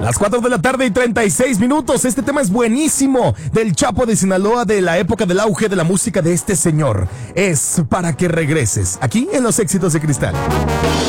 Las 4 de la tarde y 36 minutos. Este tema es buenísimo. Del Chapo de Sinaloa, de la época del auge de la música de este señor. Es Para que regreses. Aquí en Los Éxitos de Cristal.